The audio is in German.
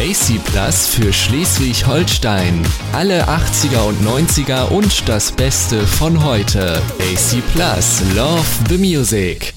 AC Plus für Schleswig-Holstein. Alle 80er und 90er und das Beste von heute. AC Plus, Love the Music.